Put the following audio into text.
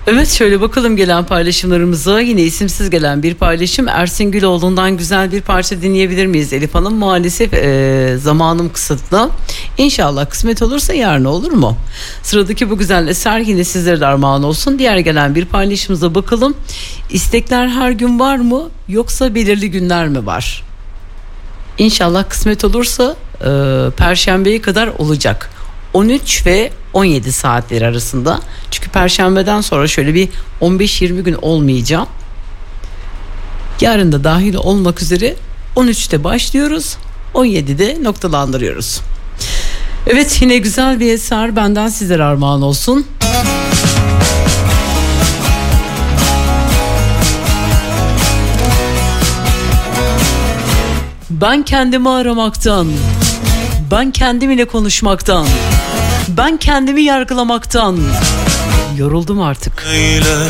Evet, şöyle bakalım gelen paylaşımlarımıza. Yine isimsiz gelen bir paylaşım. Ersin Güloğlu'ndan güzel bir parça dinleyebilir miyiz Elif Hanım? Maalesef zamanım kısıtlı. İnşallah kısmet olursa yarın, olur mu? Sıradaki bu güzel eser yine sizlere de armağan olsun. Diğer gelen bir paylaşımıza bakalım. İstekler her gün var mı, yoksa belirli günler mi var? İnşallah kısmet olursa Perşembeye kadar olacak. 13 ve 17 saatler arasında. Çünkü Perşembeden sonra şöyle bir 15-20 gün olmayacağım. Yarın da dahil olmak üzere 13'te başlıyoruz, 17'de noktalandırıyoruz. Evet, yine güzel bir eser benden sizlere armağan olsun. Ben kendimi aramaktan, ben kendim ile konuşmaktan, ben kendimi yargılamaktan yoruldum artık.